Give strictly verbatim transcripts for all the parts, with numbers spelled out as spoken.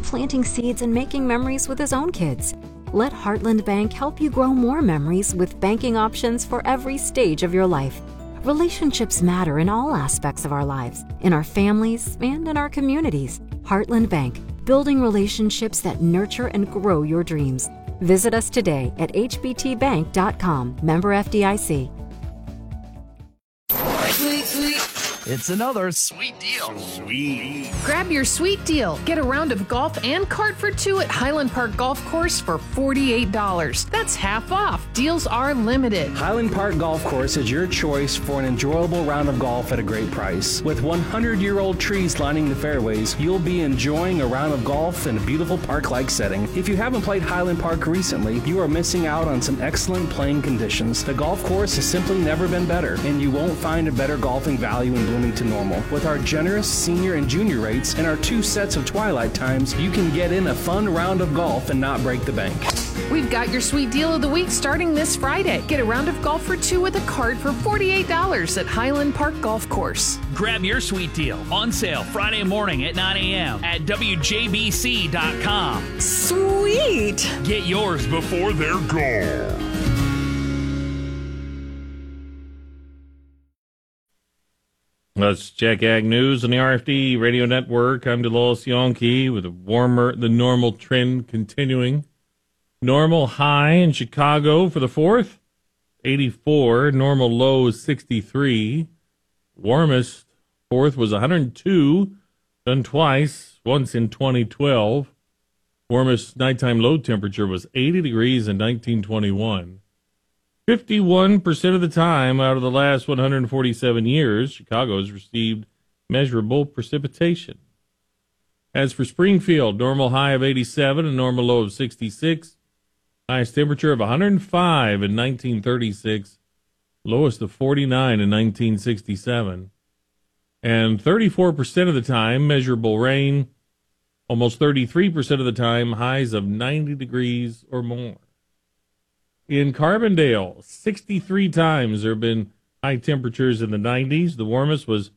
planting seeds and making memories with his own kids. Let Heartland Bank help you grow more memories with banking options for every stage of your life. Relationships matter in all aspects of our lives, in our families and in our communities. Heartland Bank, building relationships that nurture and grow your dreams. Visit us today at h b t bank dot com. Member F D I C. Sweet, sweet. It's another sweet deal. Sweet. Grab your sweet deal. Get a round of golf and cart for two at Highland Park Golf Course for forty-eight dollars. That's half off. Deals are limited. Highland Park Golf Course is your choice for an enjoyable round of golf at a great price. With one hundred year old trees lining the fairways, you'll be enjoying a round of golf in a beautiful park-like setting. If you haven't played Highland Park recently, you are missing out on some excellent playing conditions. The golf course has simply never been better, and you won't find a better golfing value in Bloomington Normal. With our generous senior and junior rates and our two sets of twilight times, you can get in a fun round of golf and not break the bank. We've got your sweet deal of the week starting this Friday. Get a round of golf for two with a cart for forty-eight dollars at Highland Park Golf Course. Grab your sweet deal on sale Friday morning at nine a.m. at w j b c dot com. Sweet! Get yours before they're gone. Let's check Ag News on the R F D Radio Network. I'm DeLois Yonke with a warmer than normal trend continuing. Normal high in Chicago for the fourth, eighty-four. Normal low is sixty-three. Warmest fourth was one hundred two, done twice, once in twenty twelve. Warmest nighttime low temperature was eighty degrees in nineteen twenty-one. fifty-one percent of the time out of the last one hundred forty-seven years, Chicago has received measurable precipitation. As for Springfield, normal high of eighty-seven and normal low of sixty-six. Highest temperature of one hundred five in nineteen thirty-six, lowest of forty-nine in nineteen sixty-seven. And thirty-four percent of the time, measurable rain. Almost thirty-three percent of the time, highs of ninety degrees or more. In Carbondale, sixty-three times there have been high temperatures in the nineties. The warmest was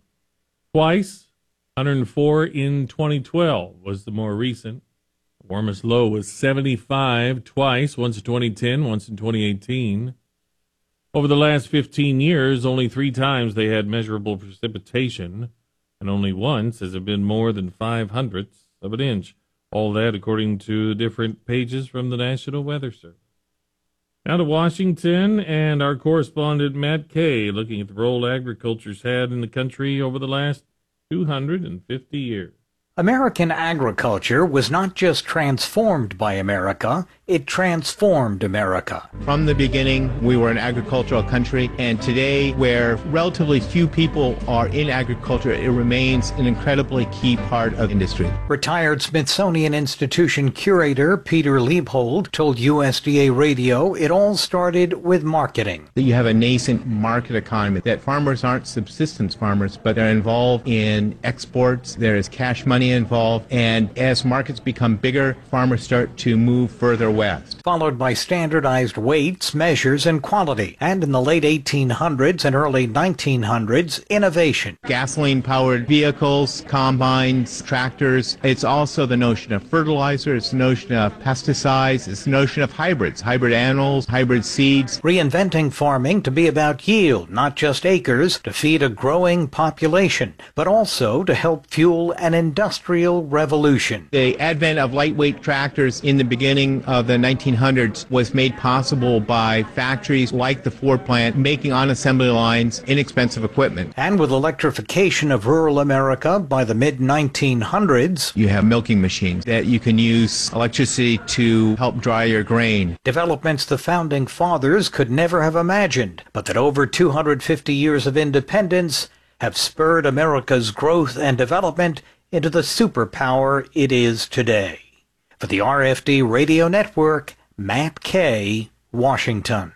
twice. one hundred four in twenty twelve was the more recent. The warmest low was seventy-five twice, once in twenty ten, once in twenty eighteen. Over the last fifteen years, only three times they had measurable precipitation, and only once has it been more than five hundredths of an inch. All that according to the different pages from the National Weather Service. Now to Washington, and our correspondent Matt Kay looking at the role agriculture's had in the country over the last two hundred fifty years. American agriculture was not just transformed by America, it transformed America. From the beginning, we were an agricultural country, and today, where relatively few people are in agriculture, it remains an incredibly key part of industry. Retired Smithsonian Institution curator Peter Liebhold told U S D A Radio it all started with marketing. That you have a nascent market economy, that farmers aren't subsistence farmers, but they're involved in exports, there is cash money involved, and as markets become bigger, farmers start to move further west. Followed by standardized weights, measures, and quality. And in the late eighteen hundreds and early nineteen hundreds, innovation. Gasoline-powered vehicles, combines, tractors. It's also the notion of fertilizer, it's the notion of pesticides, it's the notion of hybrids, hybrid animals, hybrid seeds. Reinventing farming to be about yield, not just acres, to feed a growing population, but also to help fuel an industrial Industrial revolution. The advent of lightweight tractors in the beginning of the nineteen hundreds was made possible by factories like the Ford plant making on assembly lines inexpensive equipment. And with electrification of rural America by the mid nineteen hundreds, you have milking machines that you can use electricity to help dry your grain. Developments the founding fathers could never have imagined, but that over two hundred fifty years of independence have spurred America's growth and development into the superpower it is today. For the R F D Radio Network, Matt Kay, Washington.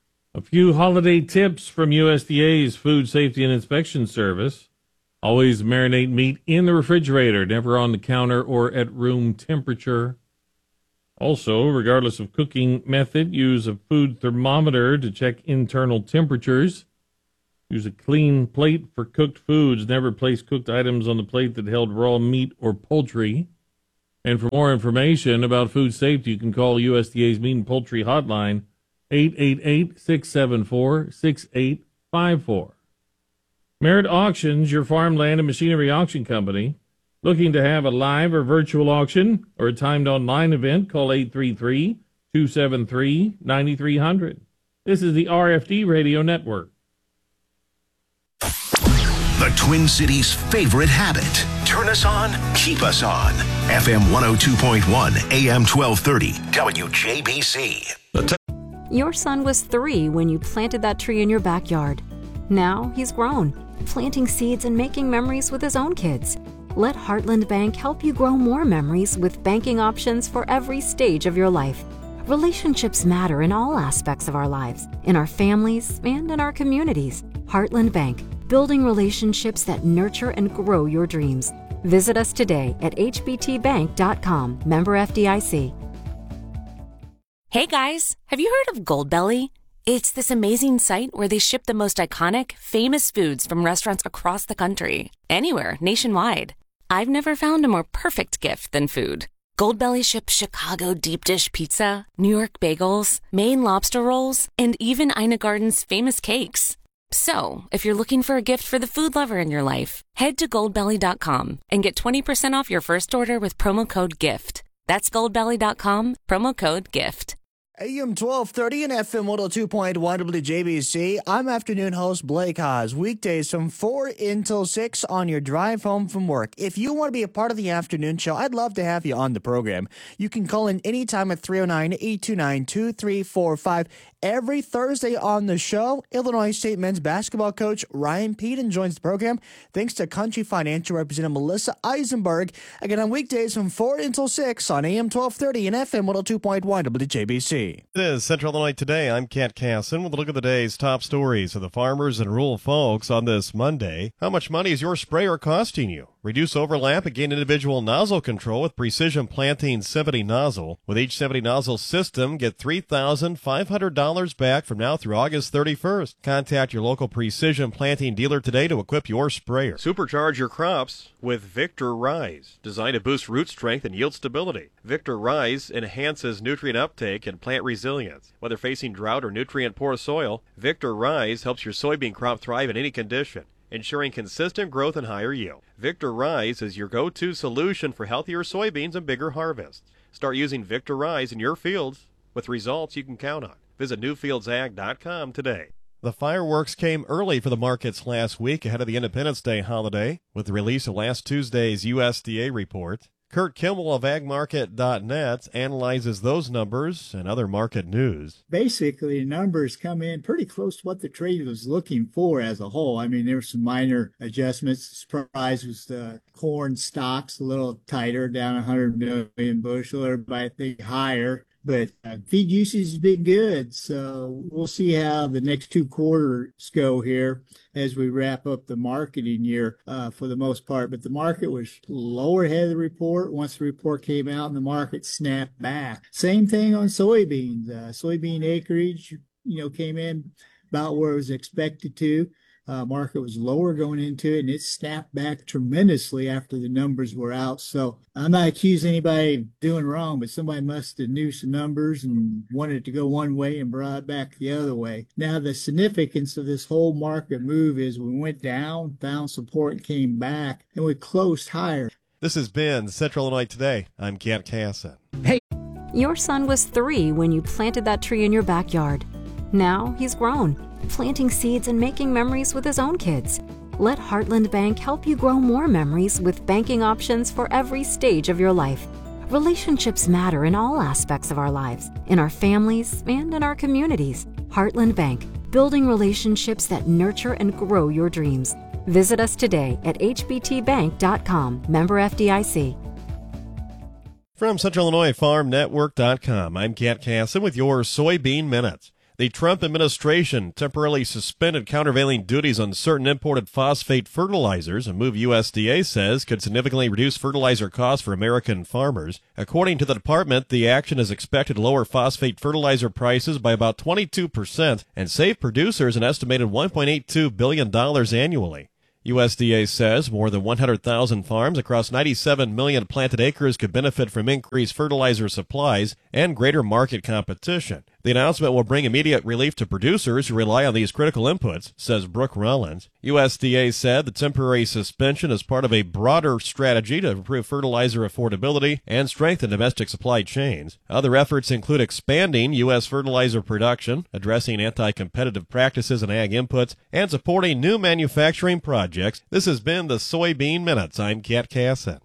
A few holiday tips from U S D A's Food Safety and Inspection Service. Always marinate meat in the refrigerator, never on the counter or at room temperature. Also, regardless of cooking method, use a food thermometer to check internal temperatures. Use a clean plate for cooked foods. Never place cooked items on the plate that held raw meat or poultry. And for more information about food safety, you can call U S D A's Meat and Poultry Hotline, eight eight eight, six seven four, six eight five four. Merritt Auctions, your farmland and machinery auction company. Looking to have a live or virtual auction or a timed online event, call eight three three, two seven three, nine three zero zero. This is the R F D Radio Network. The Twin Cities' favorite habit. Turn us on, keep us on. F M one oh two point one, A M twelve thirty, W J B C. Your son was three when you planted that tree in your backyard. Now he's grown, planting seeds and making memories with his own kids. Let Heartland Bank help you grow more memories with banking options for every stage of your life. Relationships matter in all aspects of our lives, in our families and in our communities. Heartland Bank, building relationships that nurture and grow your dreams. Visit us today at h b t bank dot com, member F D I C. Hey guys, have you heard of Goldbelly? It's this amazing site where they ship the most iconic, famous foods from restaurants across the country, anywhere, nationwide. I've never found a more perfect gift than food. Goldbelly ships Chicago deep dish pizza, New York bagels, Maine lobster rolls, and even Ina Garden's famous cakes. So, if you're looking for a gift for the food lover in your life, head to goldbelly dot com and get twenty percent off your first order with promo code GIFT. That's goldbelly dot com, promo code GIFT. A M twelve thirty and F M one oh two point one W J B C. I'm afternoon host Blake Haas. Weekdays from four until six on your drive home from work. If you want to be a part of the afternoon show, I'd love to have you on the program. You can call in anytime at three oh nine, eight two nine, two three four five. Every Thursday on the show, Illinois State men's basketball coach Ryan Peden joins the program thanks to Country Financial Representative Melissa Eisenberg. Again, on weekdays from four until six on A M twelve thirty and F M one oh two point one W J B C. It is Central Illinois Today. I'm Kent Casson with a look at the day's top stories of the farmers and rural folks on this Monday. How much money is your sprayer costing you? Reduce overlap and gain individual nozzle control with Precision Planting seventy nozzle. With each seventy nozzle system, get three thousand five hundred dollars back from now through August thirty-first. Contact your local Precision Planting dealer today to equip your sprayer. Supercharge your crops with Victor Rise, designed to boost root strength and yield stability. Victor Rise enhances nutrient uptake and plant resilience. Whether facing drought or nutrient-poor soil, Victor Rise helps your soybean crop thrive in any condition, ensuring consistent growth and higher yield. Victor Rise is your go-to solution for healthier soybeans and bigger harvests. Start using Victor Rise in your fields with results you can count on. Visit new fields ag dot com today. The fireworks came early for the markets last week ahead of the Independence Day holiday with the release of last Tuesday's U S D A report. Kurt Kimmel of ag market dot net analyzes those numbers and other market news. Basically, numbers come in pretty close to what the trade was looking for as a whole. I mean, there were some minor adjustments. The surprise was the corn stocks a little tighter, down one hundred million bushel. Everybody think higher. But uh, feed usage has been good, so we'll see how the next two quarters go here as we wrap up the marketing year uh, for the most part. But the market was lower ahead of the report. Once the report came out, and the market snapped back. Same thing on soybeans. Uh, soybean acreage, you know, came in about where it was expected to. Uh, market was lower going into it, and it snapped back tremendously after the numbers were out. So I'm not accusing anybody of doing wrong, but somebody must have knew some numbers and wanted it to go one way and brought it back the other way. Now, the significance of this whole market move is we went down, found support, came back, and we closed higher. This has been Central Illinois Today. I'm Kent Casson. Hey, your son was three when you planted that tree in your backyard. Now he's grown, planting seeds and making memories with his own kids. Let Heartland Bank help you grow more memories with banking options for every stage of your life. Relationships matter in all aspects of our lives, in our families and in our communities. Heartland Bank, building relationships that nurture and grow your dreams. Visit us today at h b t bank dot com, member F D I C. From Central Illinois Farm Network dot com, I'm Kent Casson with your Soybean Minutes. The Trump administration temporarily suspended countervailing duties on certain imported phosphate fertilizers, a move U S D A says could significantly reduce fertilizer costs for American farmers. According to the department, the action is expected to lower phosphate fertilizer prices by about twenty-two percent and save producers an estimated one point eight two billion dollars annually. U S D A says more than one hundred thousand farms across ninety-seven million planted acres could benefit from increased fertilizer supplies and greater market competition. The announcement will bring immediate relief to producers who rely on these critical inputs, says Brooke Rollins. U S D A said the temporary suspension is part of a broader strategy to improve fertilizer affordability and strengthen domestic supply chains. Other efforts include expanding U S fertilizer production, addressing anti-competitive practices in ag inputs, and supporting new manufacturing projects. This has been the Soybean Minutes. I'm Kat Casson.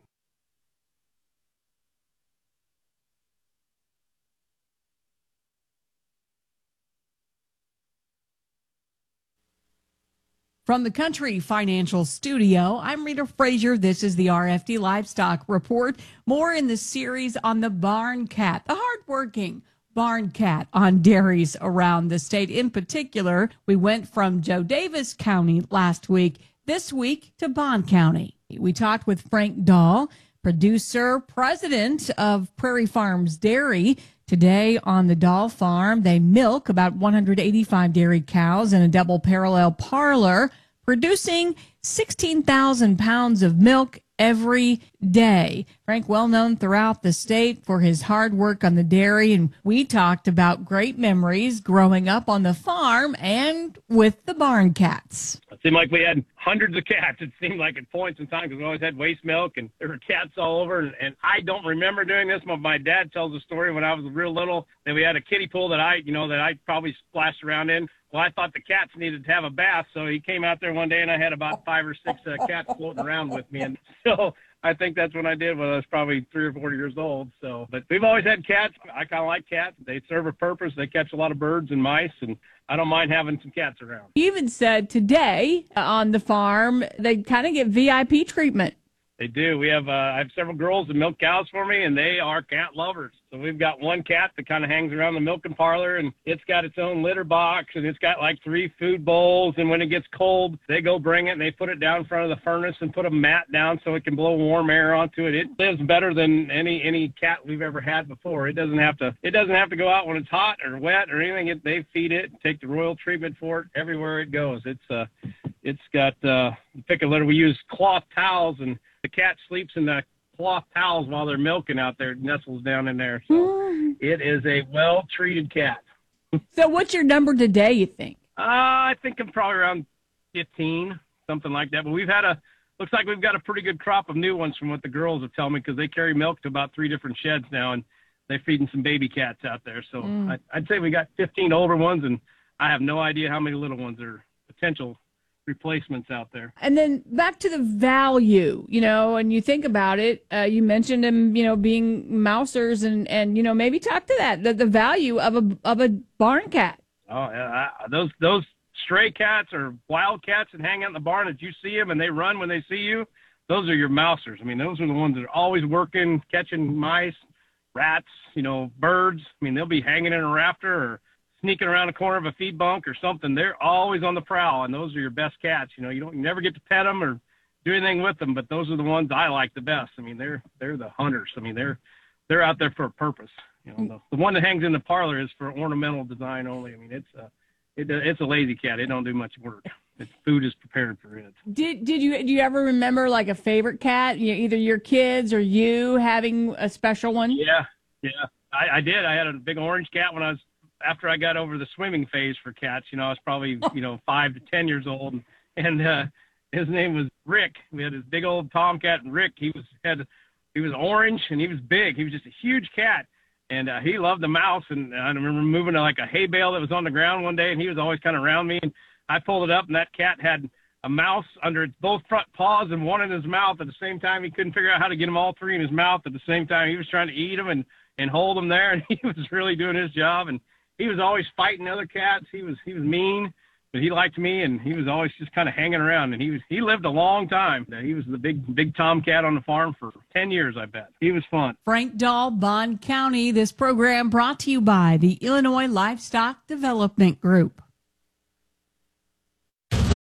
From the Country Financial Studio, I'm Rita Frazier. This is the R F D Livestock Report. More in the series on the barn cat, the hardworking barn cat on dairies around the state. In particular, we went from Joe Davis County last week, this week to Bond County. We talked with Frank Dahl, producer, president of Prairie Farms Dairy. Today on the Dahl Farm, they milk about one hundred eighty-five dairy cows in a double parallel parlor, producing sixteen thousand pounds of milk every day. Frank, well known throughout the state for his hard work on the dairy, and we talked about great memories growing up on the farm and with the barn cats. It seemed like we had hundreds of cats. It seemed like at points in time because we always had waste milk and there were cats all over. And, and I don't remember doing this, but my dad tells a story when I was real little that we had a kiddie pool that I, you know, that I probably splashed around in. Well, I thought the cats needed to have a bath, so he came out there one day and I had about five or six uh, cats floating around with me. And so I think that's what I did when I was probably three or four years old. So, but we've always had cats. I kind of like cats. They serve a purpose. They catch a lot of birds and mice, and I don't mind having some cats around. You even said today uh, on the farm, they kind of get V I P treatment. They do. We have uh, I have several girls that milk cows for me, and they are cat lovers. So we've got one cat that kind of hangs around the milking parlor, and it's got its own litter box, and it's got like three food bowls. And when it gets cold, they go bring it, and they put it down in front of the furnace and put a mat down so it can blow warm air onto it. It lives better than any any cat we've ever had before. It doesn't have to. It doesn't have to go out when it's hot or wet or anything. It, they feed it, take the royal treatment for it everywhere it goes. It's uh, it's got uh, pick a litter. We use cloth towels, and the cat sleeps in the cloth towels while they're milking out there, nestles down in there. So mm. It is a well-treated cat. So what's your number today, you think? Uh, I think I'm probably around fifteen, something like that. But we've had a, looks like we've got a pretty good crop of new ones from what the girls have told me, because they carry milk to about three different sheds now, and they're feeding some baby cats out there. So mm. I, I'd say we got fifteen older ones, and I have no idea how many little ones are potential replacements out there. And then back to the value, you know, and you think about it, uh, you mentioned them, you know, being mousers, and, and, you know, maybe talk to that, the, the value of a, of a barn cat. Oh, yeah. Those, those stray cats or wild cats that hang out in the barn that you see them and they run when they see you, those are your mousers. I mean, those are the ones that are always working, catching mice, rats, you know, birds. I mean, they'll be hanging in a rafter or sneaking around a corner of a feed bunk or something. They're always on the prowl, and those are your best cats. You know, you don't you never get to pet them or do anything with them, but those are the ones I like the best. I mean, they're they're the hunters. I mean, they're they're out there for a purpose. You know, the, the one that hangs in the parlor is for ornamental design only. I mean, it's a it, it's a lazy cat. It don't do much work. Its food is prepared for it. Did did you do you ever remember like a favorite cat? You, either your kids or you having a special one? Yeah, yeah, I, I did. I had a big orange cat when I was. After I got over the swimming phase for cats, you know, I was probably, you know, five to ten years old, and uh, his name was Rick. We had this big old tomcat, and Rick, he was had, he was orange and he was big. He was just a huge cat, and uh, he loved the mouse. And I remember moving to like a hay bale that was on the ground one day, and he was always kind of around me. And I pulled it up, and that cat had a mouse under its both front paws and one in his mouth at the same time. He couldn't figure out how to get them all three in his mouth at the same time. He was trying to eat them and and hold them there, and he was really doing his job. And he was always fighting other cats. He was he was mean, but he liked me, and he was always just kind of hanging around. And he was he lived a long time. He was the big big tomcat on the farm for ten years, I bet. He was fun. Frank Dahl, Bond County. This program brought to you by the Illinois Livestock Development Group.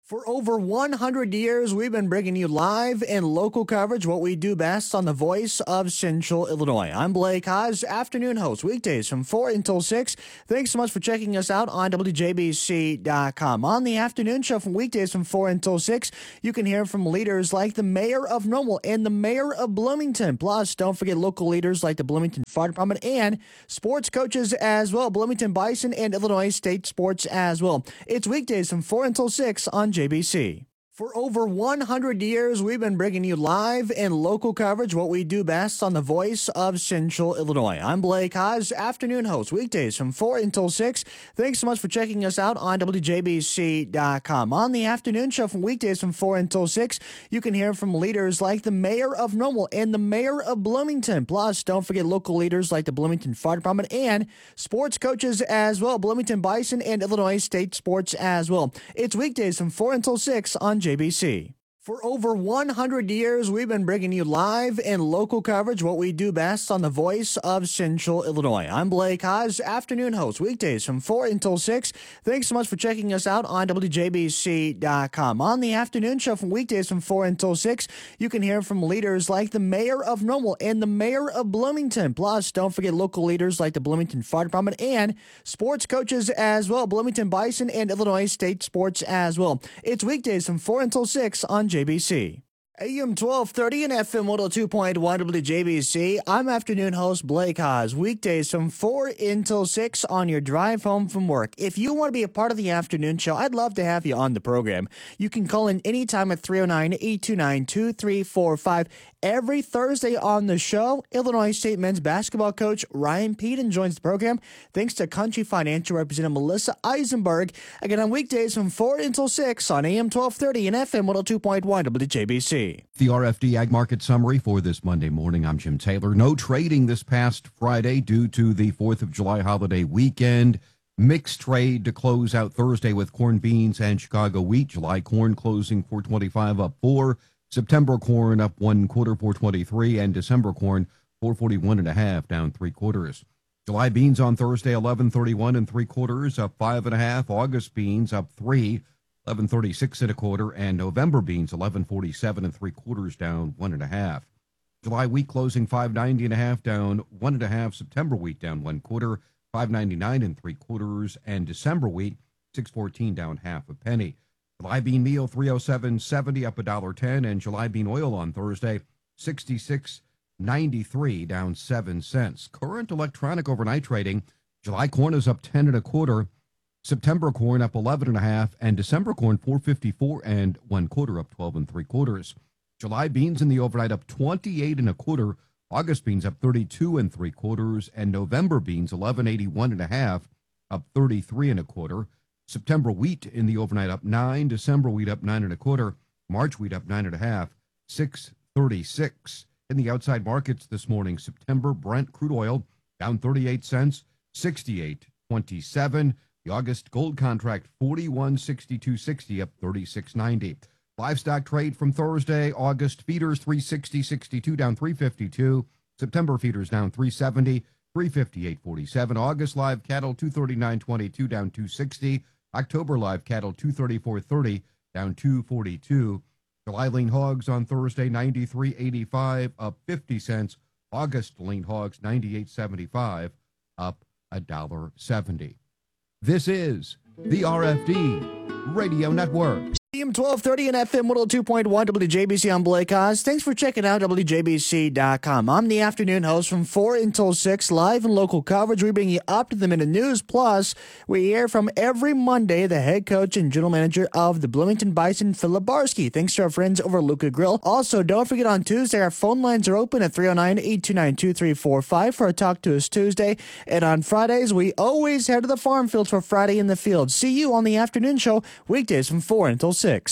For over one hundred years, we've been bringing you live and local coverage, what we do best on the voice of Central Illinois. I'm Blake Haas, afternoon host, weekdays from four until six. Thanks so much for checking us out on W J B C dot com. On the afternoon show from weekdays from four until six, you can hear from leaders like the mayor of Normal and the mayor of Bloomington. Plus, don't forget local leaders like the Bloomington Fire Department and sports coaches as well, Bloomington Bison and Illinois State Sports as well. It's weekdays from four until six on J B C. For over one hundred years, we've been bringing you live and local coverage, what we do best on the voice of Central Illinois. I'm Blake Haas, afternoon host, weekdays from four until six. Thanks so much for checking us out on W J B C dot com. On the afternoon show from weekdays from four until six, you can hear from leaders like the mayor of Normal and the mayor of Bloomington. Plus, don't forget local leaders like the Bloomington Fire Department and sports coaches as well, Bloomington Bison and Illinois State Sports as well. It's weekdays from four until six on J B C. For over one hundred years, we've been bringing you live and local coverage, what we do best on the voice of Central Illinois. I'm Blake Haas, afternoon host, weekdays from four until six. Thanks so much for checking us out on W J B C dot com. On the afternoon show from weekdays from four until six, you can hear from leaders like the mayor of Normal and the mayor of Bloomington. Plus, don't forget local leaders like the Bloomington Fire Department and sports coaches as well, Bloomington Bison and Illinois State Sports as well. It's weekdays from four until six on J B C. A M twelve thirty and F M one oh two point one W J B C. I'm afternoon host Blake Haas. Weekdays from four until six on your drive home from work. If you want to be a part of the afternoon show, I'd love to have you on the program. You can call in anytime at three oh nine, eight two nine, two three four five. Every Thursday on the show, Illinois State men's basketball coach Ryan Peden joins the program. Thanks to Country Financial Representative Melissa Eisenberg. Again, on weekdays from four until six on A M twelve thirty and F M one oh two point one W J B C. The R F D Ag Market Summary for this Monday morning. I'm Jim Taylor. No trading this past Friday due to the fourth of July holiday weekend. Mixed trade to close out Thursday with corn, beans, and Chicago wheat. July corn closing four twenty-five up four. September corn up one quarter, four twenty-three, and December corn four forty-one and a half, down three quarters. July beans on Thursday eleven thirty-one and three quarters, up five and a half. August beans up three. eleven thirty-six and a quarter, and November beans eleven forty-seven and three quarters, down one and a half. July wheat closing five ninety and a half, down one and a half. September wheat down one quarter, five ninety-nine and three quarters, and December wheat six fourteen, down half a penny. July bean meal three oh seven seventy, up a dollar ten, and July bean oil on Thursday sixty-six ninety-three, down seven cents. Current electronic overnight trading: July corn is up ten and a quarter. September corn up eleven and a half, and December corn four fifty-four and one quarter, up twelve and three quarters. July beans in the overnight up twenty-eight and a quarter. August beans up thirty-two and three quarters, and November beans eleven eighty-one and a half, up thirty-three and a quarter. September wheat in the overnight up nine. December wheat up nine and a quarter. March wheat up nine and a half, six thirty-six. In the outside markets this morning, September Brent crude oil down thirty-eight cents, sixty-eight twenty-seven. The August gold contract forty-one sixty-two sixty, up thirty-six ninety. Livestock trade from Thursday: August feeders three sixty sixty-two, down three fifty-two. September feeders down three seventy, three fifty-eight forty-seven. August live cattle two thirty-nine twenty-two, down two sixty. October live cattle two thirty-four thirty, down two forty-two. July lean hogs on Thursday ninety-three eighty-five, up fifty cents. August lean hogs ninety-eight seventy-five, up a dollar seventy. This is the R F D Radio Network. A M twelve thirty and F M one oh two point one W J B C. I'm Blake Haas. Thanks for checking out W J B C dot com. I'm the afternoon host from four until six, live and local coverage. We bring you up to the minute news. Plus, we hear from every Monday the head coach and general manager of the Bloomington Bison, Philip Barsky. Thanks to our friends over at Luca Grill. Also, don't forget on Tuesday, our phone lines are open at three oh nine, eight two nine, two three four five for a Talk to Us Tuesday. And on Fridays, we always head to the farm fields for Friday in the Field. See you on the afternoon show, weekdays from four until six.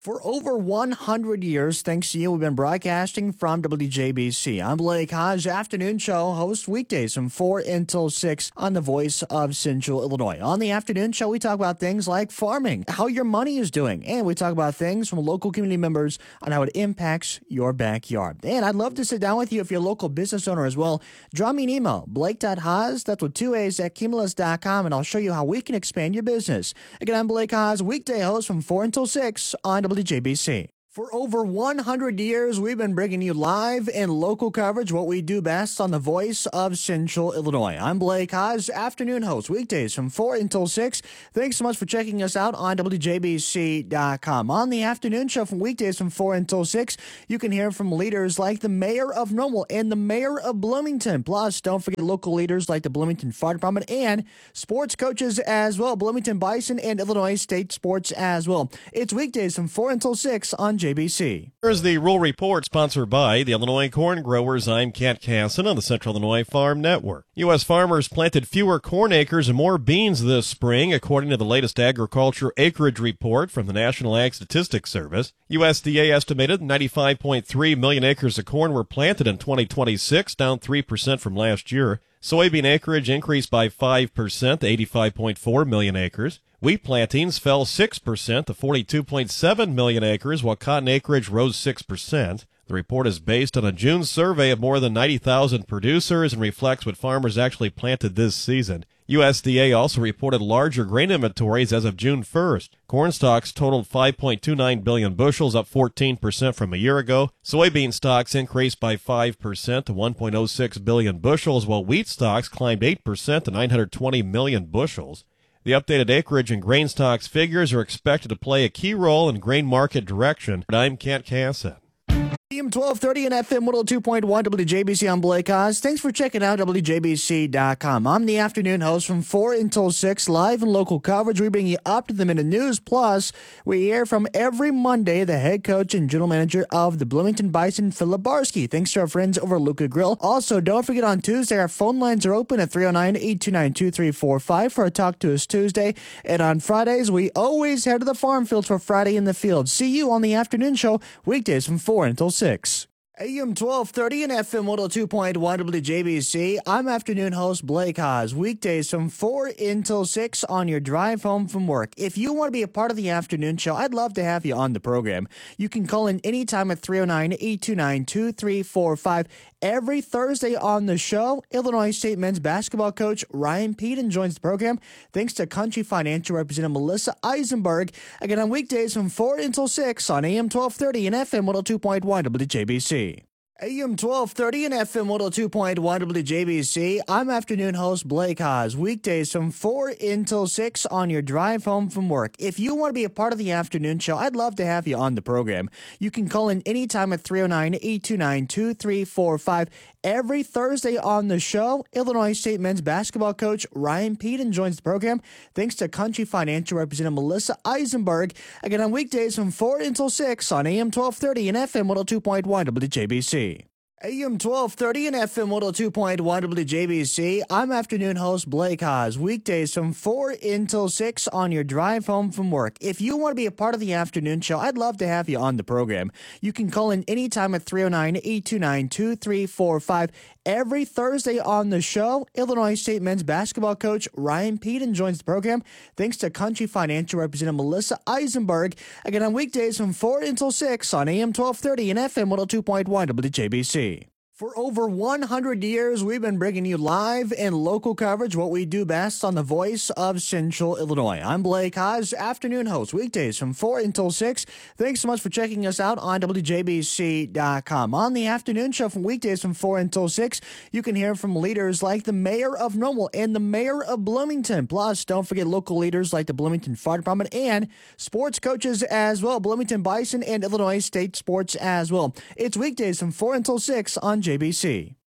For over one hundred years, thanks to you, we've been broadcasting from W J B C. I'm Blake Hodge, afternoon show host weekdays from four until six on the Voice of Central Illinois. On the afternoon show, we talk about things like farming, how your money is doing, and we talk about things from local community members on how it impacts your backyard. And I'd love to sit down with you if you're a local business owner as well. Drop me an email, blake.haas, that's with two A's, at cumulus dot com, and I'll show you how we can expand your business. Again, I'm Blake Haas, weekday host from four until six on W J B C. For over one hundred years, we've been bringing you live and local coverage, what we do best on the Voice of Central Illinois. I'm Blake Haas, afternoon host, weekdays from four until six. Thanks so much for checking us out on W J B C dot com. On the afternoon show from weekdays from four until six, you can hear from leaders like the mayor of Normal and the mayor of Bloomington. Plus, don't forget local leaders like the Bloomington Fire Department and sports coaches as well, Bloomington Bison and Illinois State Sports as well. It's weekdays from four until six on J B C. Here's the Rural Report, sponsored by the Illinois Corn Growers. I'm Kat Casson on the Central Illinois Farm Network. U S farmers planted fewer corn acres and more beans this spring, according to the latest agriculture acreage report from the National Ag Statistics Service. U S D A estimated ninety-five point three million acres of corn were planted in twenty twenty-six, down three percent from last year. Soybean acreage increased by five percent to eighty-five point four million acres. Wheat plantings fell six percent to forty-two point seven million acres, while cotton acreage rose six percent. The report is based on a June survey of more than ninety thousand producers and reflects what farmers actually planted this season. U S D A also reported larger grain inventories as of June first. Corn stocks totaled five point two nine billion bushels, up fourteen percent from a year ago. Soybean stocks increased by five percent to one point oh six billion bushels, while wheat stocks climbed eight percent to nine hundred twenty million bushels. The updated acreage and grain stocks figures are expected to play a key role in grain market direction. I'm Kent Casson. A M twelve thirty and F M one oh two point one W J B C. I'm Blake Haas. Thanks for checking out W J B C dot com. I'm the afternoon host from four until six, live and local coverage. We bring you up to the minute news. Plus, we hear from every Monday the head coach and general manager of the Bloomington Bison, Philip Barsky. Thanks to our friends over at Luca Grill. Also, don't forget on Tuesday, our phone lines are open at three oh nine, eight two nine, two three four five for a Talk to Us Tuesday. And on Fridays, we always head to the farm field for Friday in the Field. See you on the afternoon show, weekdays from four until six. A M twelve thirty and F M one oh two point one W J B C. I'm afternoon host Blake Haas. Weekdays from four until six on your drive home from work. If you want to be a part of the afternoon show, I'd love to have you on the program. You can call in anytime at three oh nine, eight two nine, two three four five. Every Thursday on the show, Illinois State men's basketball coach Ryan Peden joins the program. Thanks to Country Financial Representative Melissa Eisenberg. Again, on weekdays from four until six on A M twelve thirty and F M one oh two point one W J B C. A M twelve thirty and F M one oh two point one W J B C. I'm afternoon host Blake Haas. Weekdays from four until six on your drive home from work. If you want to be a part of the afternoon show, I'd love to have you on the program. You can call in anytime at three oh nine, eight two nine, two three four five. Every Thursday on the show, Illinois State men's basketball coach Ryan Peden joins the program. Thanks to Country Financial Representative Melissa Eisenberg. Again, on weekdays from four until six on A M twelve thirty and F M one oh two point one W J B C. A M twelve thirty and F M one oh two point one W J B C. I'm afternoon host Blake Haas. Weekdays from four until six on your drive home from work. If you want to be a part of the afternoon show, I'd love to have you on the program. You can call in anytime at three oh nine, eight two nine, two three four five. Every Thursday on the show, Illinois State men's basketball coach Ryan Peden joins the program. Thanks to Country Financial Representative Melissa Eisenberg. Again, on weekdays from four until six on A M twelve thirty and F M one oh two point one W J B C. For over one hundred years, we've been bringing you live and local coverage, what we do best on the Voice of Central Illinois. I'm Blake Haas, afternoon host, weekdays from four until six. Thanks so much for checking us out on W J B C dot com. On the afternoon show from weekdays from four until six, you can hear from leaders like the mayor of Normal and the mayor of Bloomington. Plus, don't forget local leaders like the Bloomington Fire Department and sports coaches as well, Bloomington Bison and Illinois State Sports as well. It's weekdays from four until six on J B C.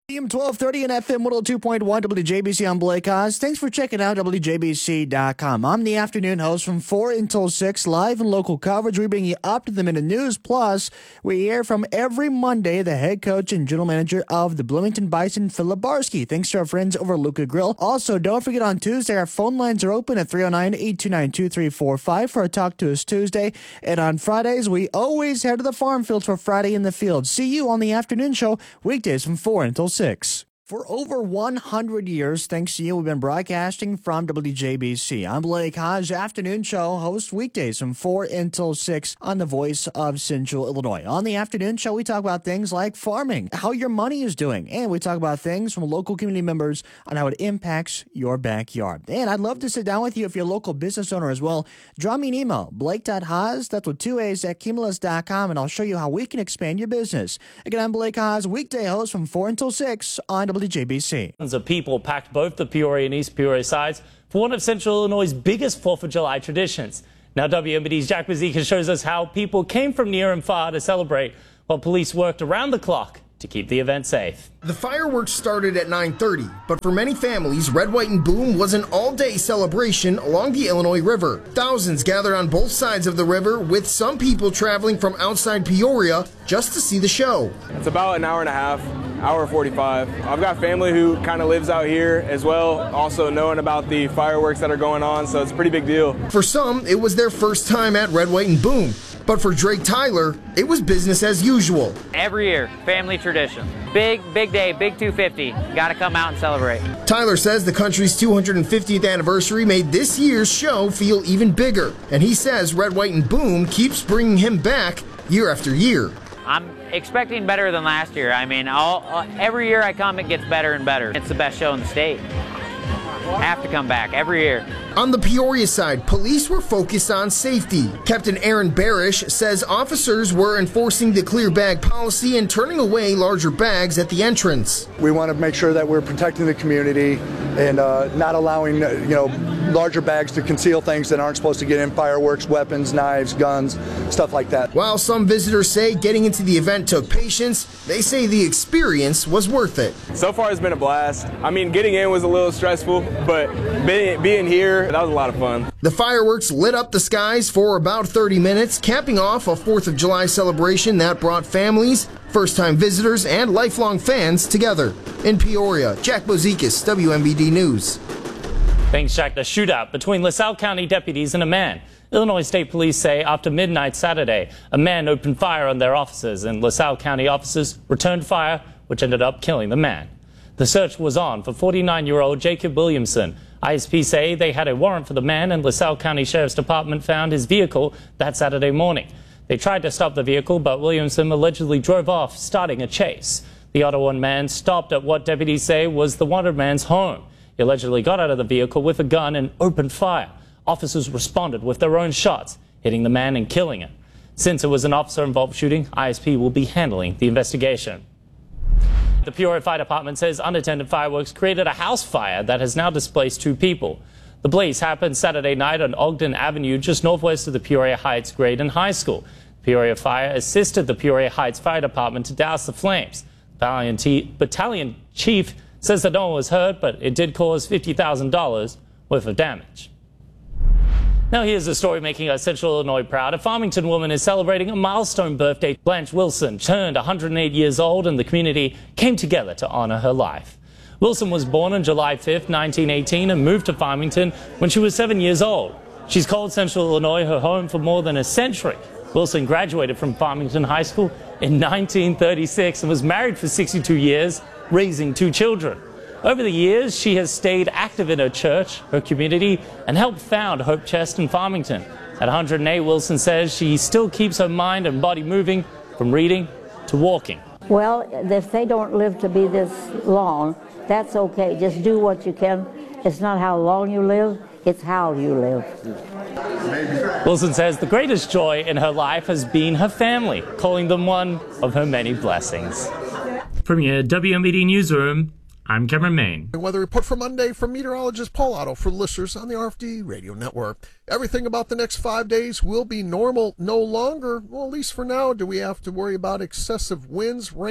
A M twelve thirty and F M one oh two point one W J B C. I'm Blake Oz. Thanks for checking out W J B C dot com. I'm the afternoon host from four until six, live and local coverage. We bring you up to the minute news. Plus, we hear from every Monday the head coach and general manager of the Bloomington Bison, Philip Barsky. Thanks to our friends over at Luca Grill. Also, don't forget on Tuesday, our phone lines are open at three oh nine, eight two nine, two three four five for a Talk to Us Tuesday. And on Fridays, we always head to the farm fields for Friday in the Field. See you on the afternoon show, weekdays from four until six. For over one hundred years, thanks to you, we've been broadcasting from W J B C. I'm Blake Hodge, afternoon show host weekdays from four until six on the Voice of Central Illinois. On the afternoon show, we talk about things like farming, how your money is doing, and we talk about things from local community members on how it impacts your backyard. And I'd love to sit down with you if you're a local business owner as well. Drop me an email, blake dot haas, that's with two A's, at cumulus dot com, and I'll show you how we can expand your business. Again, I'm Blake Haas, weekday host from four until six on W J B C. Thousands of people packed both the Peoria and East Peoria sides for one of Central Illinois' biggest fourth of July traditions. Now W M B D's Jack Bazika shows us how people came from near and far to celebrate, while police worked around the clock to keep the event safe. The fireworks started at nine thirty, but for many families, Red, White, and Boom was an all-day celebration along the Illinois River. Thousands gathered on both sides of the river, with some people traveling from outside Peoria just to see the show. It's about an hour and a half, hour forty-five. I've got family who kind of lives out here as well, also knowing about the fireworks that are going on, so it's a pretty big deal. For some, it was their first time at Red, White, and Boom. But for Drake Tyler, it was business as usual. Every year, family tradition. Big, big day, big two fifty. Got to come out and celebrate. Tyler says the country's two hundred fiftieth anniversary made this year's show feel even bigger. And he says Red, White, and Boom keeps bringing him back year after year. I'm expecting better than last year. I mean, all, uh, every year I come, it gets better and better. It's the best show in the state. I have to come back every year. On the Peoria side, police were focused on safety. Captain Aaron Barish says officers were enforcing the clear bag policy and turning away larger bags at the entrance. We want to make sure that we're protecting the community and uh, not allowing, you know, larger bags to conceal things that aren't supposed to get in: fireworks, weapons, knives, guns, stuff like that. While some visitors say getting into the event took patience, they say the experience was worth it. So far it's been a blast. I mean, getting in was a little stressful, but being, being here, that was a lot of fun. The fireworks lit up the skies for about thirty minutes, capping off a fourth of July celebration that brought families, first-time visitors, and lifelong fans together. In Peoria, Jack Bozikas, W M B D News. Thanks, Jack. The shootout between LaSalle County deputies and a man. Illinois State Police say after midnight Saturday, a man opened fire on their officers, and LaSalle County officers returned fire, which ended up killing the man. The search was on for forty-nine-year-old Jacob Williamson. I S P say they had a warrant for the man, and LaSalle County Sheriff's Department found his vehicle that Saturday morning. They tried to stop the vehicle, but Williamson allegedly drove off, starting a chase. The Ottawa man stopped at what deputies say was the wanted man's home. He allegedly got out of the vehicle with a gun and opened fire. Officers responded with their own shots, hitting the man and killing him. Since it was an officer-involved shooting, I S P will be handling the investigation. The Peoria Fire Department says unattended fireworks created a house fire that has now displaced two people. The blaze happened Saturday night on Ogden Avenue, just northwest of the Peoria Heights Grade and High School. Peoria Fire assisted the Peoria Heights Fire Department to douse the flames. Battalion, T- Battalion Chief says that no one was hurt, but it did cause fifty thousand dollars worth of damage. Now here's a story making us Central Illinois proud. A Farmington woman is celebrating a milestone birthday. Blanche Wilson turned one hundred eight years old, and the community came together to honor her life. Wilson was born on July fifth, nineteen eighteen, and moved to Farmington when she was seven years old. She's called Central Illinois her home for more than a century. Wilson graduated from Farmington High School in nineteen thirty-six and was married for sixty-two years, raising two children. Over the years, she has stayed active in her church, her community, and helped found Hope Chest in Farmington. At one hundred eight, Wilson says she still keeps her mind and body moving from reading to walking. Well, if they don't live to be this long, that's okay. Just do what you can. It's not how long you live, it's how you live. Wilson says the greatest joy in her life has been her family, calling them one of her many blessings. From your W M B D Newsroom, I'm Cameron Main. Weather report for Monday from meteorologist Paul Otto for listeners on the R F D Radio Network. Everything about the next five days will be normal. No longer, well, at least for now, do we have to worry about excessive winds, rain,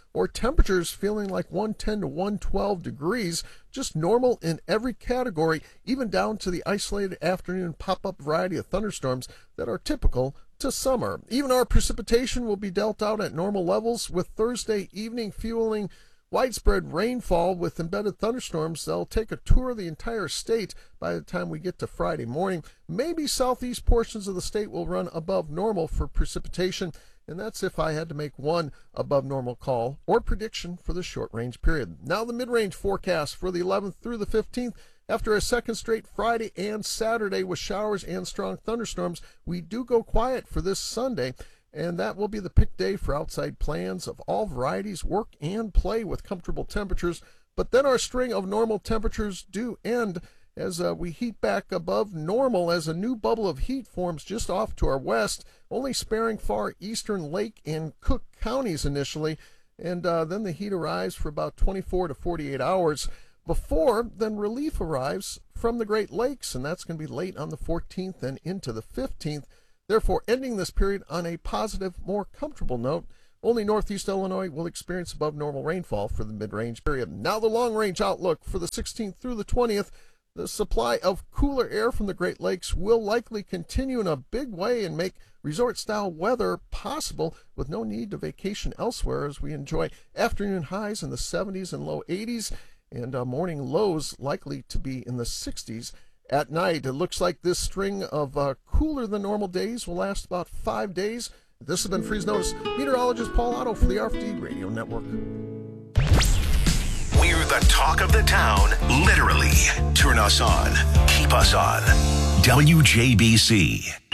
or temperatures feeling like one ten to one twelve degrees, just normal in every category, even down to the isolated afternoon pop-up variety of thunderstorms that are typical to summer. Even our precipitation will be dealt out at normal levels, with Thursday evening fueling widespread rainfall with embedded thunderstorms. They'll take a tour of the entire state by the time we get to Friday morning. Maybe southeast portions of the state will run above normal for precipitation, and that's if I had to make one above normal call or prediction for the short range period. Now the mid-range forecast for the eleventh through the fifteenth. After a second straight Friday and Saturday with showers and strong thunderstorms, we do go quiet for this Sunday. And that will be the pick day for outside plans of all varieties, work and play with comfortable temperatures. But then our string of normal temperatures do end as uh, we heat back above normal as a new bubble of heat forms just off to our west, only sparing far eastern Lake and Cook counties initially. And uh, then the heat arrives for about twenty-four to forty-eight hours. Before then relief arrives from the Great Lakes, and that's going to be late on the fourteenth and into the fifteenth. Therefore, ending this period on a positive, more comfortable note. Only northeast Illinois will experience above normal rainfall for the mid-range period. Now the long-range outlook for the sixteenth through the twentieth. The supply of cooler air from the Great Lakes will likely continue in a big way and make resort-style weather possible with no need to vacation elsewhere, as we enjoy afternoon highs in the seventies and low eighties, and uh, morning lows likely to be in the sixties. At night, it looks like this string of uh, cooler than normal days will last about five days. This has been Freeze Notice. Meteorologist Paul Otto for the R F D Radio Network. We're the talk of the town, literally. Turn us on. Keep us on. W J B C.